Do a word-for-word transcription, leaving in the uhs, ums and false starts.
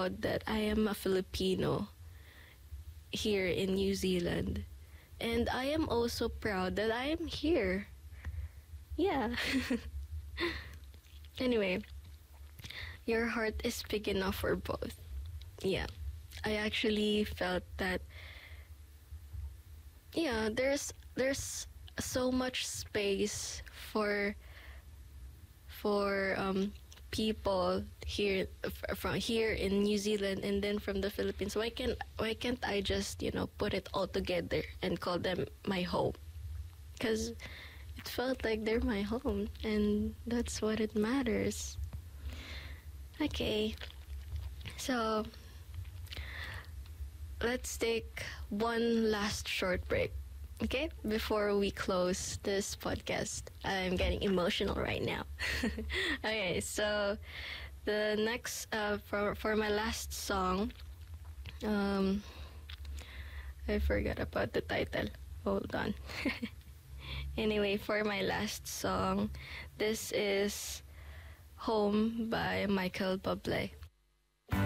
proud that I am a Filipino here in New Zealand. And I am also proud that I am here. Yeah. Anyway, your heart is big enough for both. Yeah. I actually felt that, yeah, there's there's so much space for for um people here f- from here in New Zealand and then from the Philippines. Why can't why can't I just, you know, put it all together and call them my home? Because it felt like they're my home, and that's what it matters. Okay, so let's take one last short break. Okay, before we close this podcast, I'm getting emotional right now. Okay, so the next uh, for for my last song, um, I forgot about the title. Hold on. Anyway, for my last song, this is "Home" by Michael Bublé.